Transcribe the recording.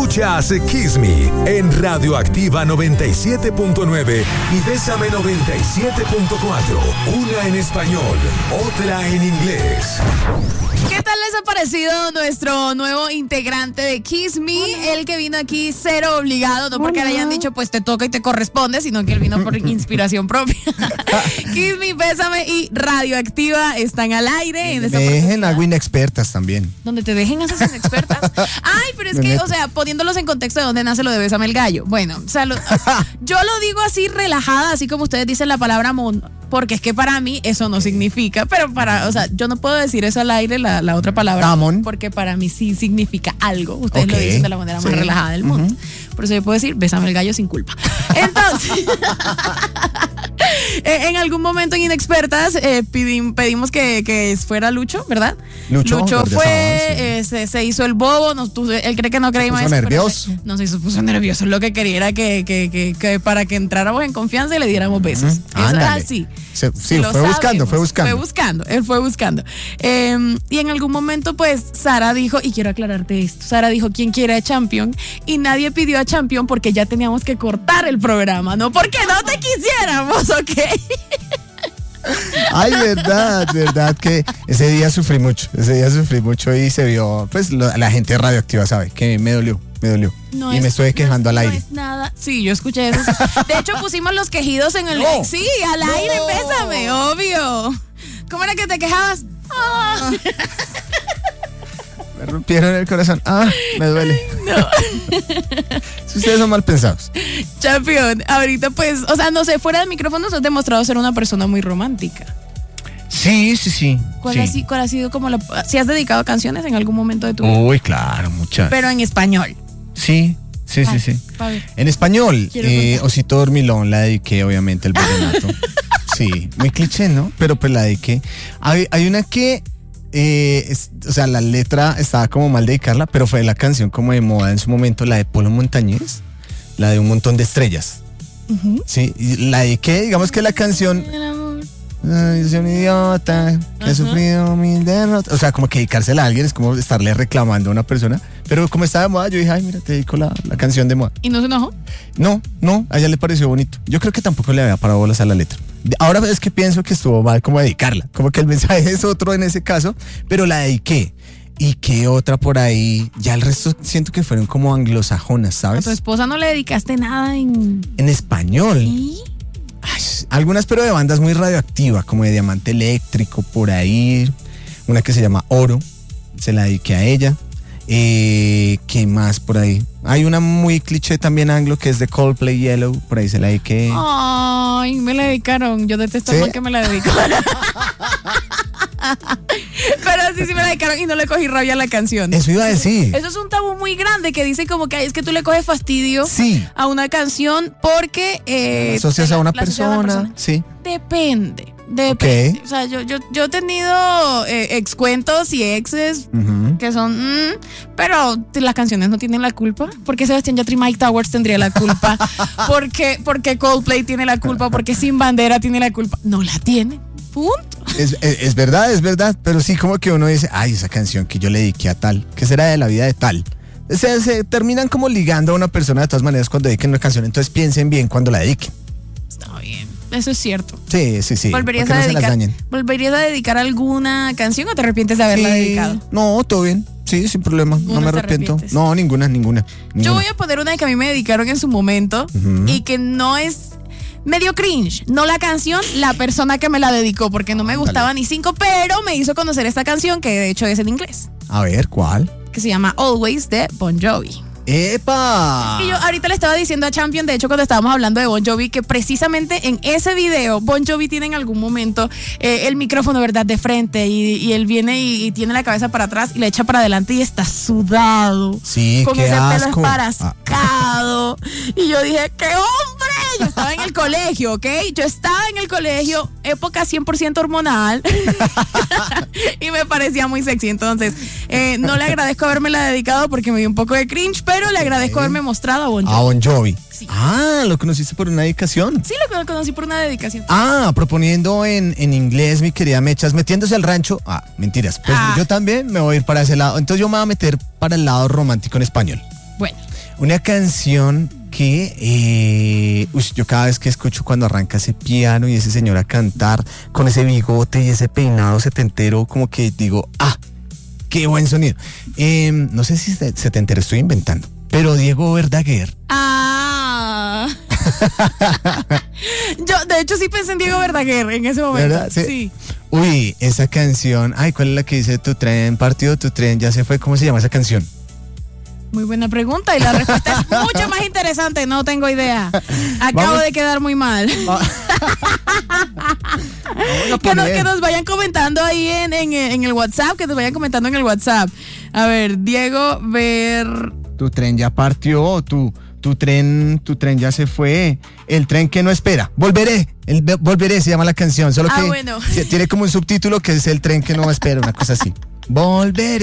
Escuchas Kiss Me en Radioactiva 97.9 y Bésame 97.4. Una en español, otra en inglés. ¿Qué tal les ha parecido nuestro nuevo integrante de Kiss Me? El que vino aquí cero obligado, no porque le hayan dicho pues te toca y te corresponde, sino que él vino por inspiración propia. Kiss Me, Bésame y Radioactiva están al aire. En me dejen agua inexpertas también. Donde te dejen esas inexpertas. Ay, pero es que, o sea, poniéndolos en contexto de dónde nace lo de Bésame el gallo. Bueno, yo lo digo así relajada, así como ustedes dicen la palabra porque es que para mí eso no significa, pero o sea, yo no puedo decir eso al aire, la otra palabra, porque para mí sí significa algo. Ustedes lo dicen de la manera más relajada del mundo. Por eso yo puedo decir, bésame el gallo sin culpa. Entonces, en algún momento en Inexpertas pedimos que fuera Lucho, ¿verdad? Lucho fue, se hizo el bobo, él cree que no creímos eso. Nervioso. No se puso nervioso. Lo que quería era que para que entráramos en confianza y le diéramos besos. Eso es así. Sí, fue buscando. Él fue buscando. Y en algún momento, pues, Sara dijo, y quiero aclararte esto, Sara dijo, ¿quién quiere a Champion? Y nadie pidió a Champion porque ya teníamos que cortar el programa, no porque no te quisiéramos, ¿ok? Ay, verdad que ese día sufrí mucho y se vio, pues la gente de Radioactiva sabe que me dolió. No y me estoy quejando al aire. No es nada. Sí, yo escuché eso. De hecho, pusimos los quejidos en el... Sí, al aire, bésame, obvio. ¿Cómo era que te quejabas? Me rompieron el corazón. Me duele. No. Si ustedes son mal pensados. Champion, ahorita pues, o sea, no sé, fuera del micrófono has demostrado ser una persona muy romántica. Sí. ¿Cuál ha sido como si has dedicado canciones en algún momento de tu vida? Uy, claro, muchas. Pero en español. Sí. En español, Osito Dormilón la dediqué, obviamente, el vallenato. Sí, muy cliché, ¿no? Pero pues la dediqué. Hay una que, o sea, la letra estaba como mal dedicarla, pero fue la canción como de moda en su momento, la de Polo Montañés, la de Un Montón de Estrellas. Sí, y la dediqué, digamos que la canción... Ay, soy un idiota que he sufrido mil derrotas. O sea, como que dedicársela a alguien es como estarle reclamando a una persona. Pero como estaba de moda, yo dije, ay, mira, te dedico la canción de moda. ¿Y no se enojó? No, a ella le pareció bonito. Yo creo que tampoco le había parado bolas a la letra. Ahora es que pienso que estuvo mal como dedicarla. Como que el mensaje es otro en ese caso, pero la dediqué. ¿Y qué otra por ahí? Ya el resto siento que fueron como anglosajonas, ¿sabes? ¿A tu esposa no le dedicaste nada en español? ¿Sí? Ay, algunas, pero de bandas muy radioactivas, como de Diamante Eléctrico, por ahí. Una que se llama Oro, se la dediqué a ella. ¿Qué más por ahí? Hay una muy cliché también anglo que es de Coldplay, Yellow, por ahí se la dediqué. Ay, me la dedicaron. Yo detesto mal que me la dedicaron. Pero sí me la dedicaron y no le cogí rabia a la canción. Eso iba a decir. Eso es un tabú muy grande que dice como que es que tú le coges fastidio a una canción porque asocias a una persona. Sí. Depende. O sea, yo he tenido excuentos y exes que son pero las canciones no tienen la culpa. ¿Por qué Sebastián Yatra y Mike Towers tendría la culpa? ¿Por qué Coldplay tiene la culpa? ¿Por qué Sin Bandera tiene la culpa? No la tiene. Punto. Es verdad, pero sí como que uno dice, ay, esa canción que yo le dediqué a tal, ¿qué será de la vida de tal? Se terminan como ligando a una persona de todas maneras cuando dediquen una canción, entonces piensen bien cuando la dediquen. Está bien, eso es cierto. Sí. ¿Volverías a dedicar alguna canción o te arrepientes de haberla dedicado? No, todo bien. Sí, sin problema, no me arrepiento. No, ninguna. Yo voy a poner una que a mí me dedicaron en su momento y que no es... medio cringe, no la canción, la persona que me la dedicó, porque no me gustaba ni cinco, pero me hizo conocer esta canción que de hecho es en inglés. A ver, ¿cuál? Que se llama Always de Bon Jovi. ¡Epa! Es que yo ahorita le estaba diciendo a Champion, de hecho cuando estábamos hablando de Bon Jovi, que precisamente en ese video Bon Jovi tiene en algún momento el micrófono, ¿verdad?, de frente y él viene y tiene la cabeza para atrás y la echa para adelante y está sudado. Sí, con qué ese asco. pelo esparascado. Y yo dije, ¡qué hombre! Yo estaba en el colegio, ¿ok? Yo estaba en el colegio, época 100% hormonal. Y me parecía muy sexy. Entonces, no le agradezco habérmela dedicado porque me dio un poco de cringe, pero le agradezco haberme mostrado a Bon Jovi. A Bon Jovi. Sí. ¿Lo conociste por una dedicación? Sí, lo conocí por una dedicación. Proponiendo en inglés, mi querida Mechas, metiéndose al rancho. Mentiras. Pues yo también me voy a ir para ese lado. Entonces yo me voy a meter para el lado romántico en español. Bueno. Una canción que yo cada vez que escucho cuando arranca ese piano y ese señor a cantar con ese bigote y ese peinado setentero, como que digo, qué buen sonido. No sé si setentero, estoy inventando, pero Diego Verdaguer. Yo, de hecho, sí pensé en Diego Verdaguer en ese momento. ¿Verdad? Sí. Uy, esa canción, ¿cuál es la que dice tu tren partió, tu tren ya se fue? ¿Cómo se llama esa canción? Muy buena pregunta y la respuesta es mucho más interesante. No tengo idea. Acabo de quedar muy mal. Que nos vayan comentando ahí en el WhatsApp. Que nos vayan comentando en el WhatsApp. A ver, Diego Tu tren ya partió, tu tren ya se fue. El tren que no espera. Volveré se llama la canción. Solo que bueno. tiene como un subtítulo que es el tren que no espera, una cosa así. Volveré.